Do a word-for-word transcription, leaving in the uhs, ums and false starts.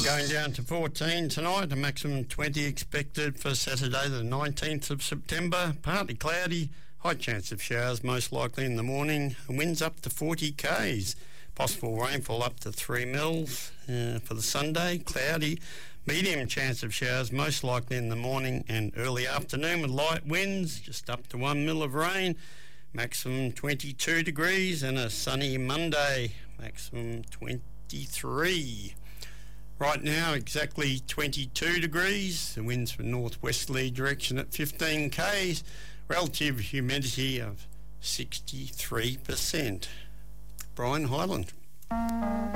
Going down to fourteen tonight, a maximum twenty expected for Saturday the nineteenth of September. Partly cloudy, high chance of showers most likely in the morning. Winds up to forty k's. Possible rainfall up to three mils uh, for the Sunday. Cloudy, medium chance of showers most likely in the morning and early afternoon with light winds, just up to one mil of rain. Maximum twenty-two degrees and a sunny Monday, maximum twenty-three. Right now, exactly twenty-two degrees. The winds from northwesterly direction at fifteen k's. Relative humidity of sixty-three percent. Brian Highland.